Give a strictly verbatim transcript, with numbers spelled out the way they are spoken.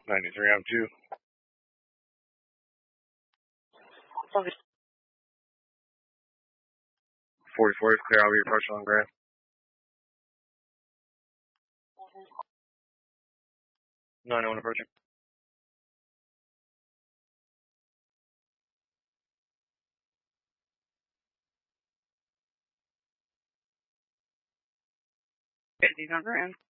ninety-three, I'm two. Okay. forty-four is clear, I'll be approaching on Grand. ninety-one approaching. fifties on Grand.